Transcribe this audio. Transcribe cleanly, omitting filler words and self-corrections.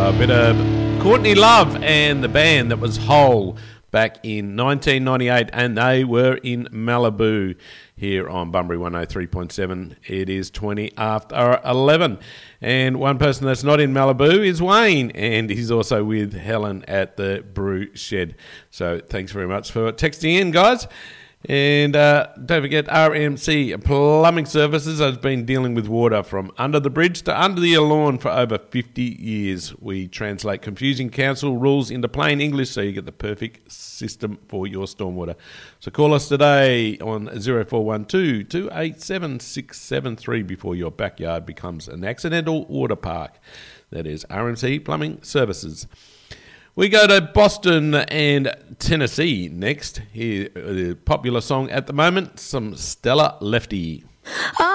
A bit of Courtney Love and the band that was Hole back in 1998, and they were in Malibu here on Bunbury 103.7. It is 20 after 11, and one person that's not in Malibu is Wayne, and he's also with Helen at the Brew Shed. So thanks very much for texting in, guys. And don't forget, RMC Plumbing Services has been dealing with water from under the bridge to under the lawn for over 50 years. We translate confusing council rules into plain English so you get the perfect system for your stormwater. So call us today on 0412 287 673 before your backyard becomes an accidental water park. That is RMC Plumbing Services. We go to Boston and Tennessee next. Here, the popular song at the moment, some Stella Lefty.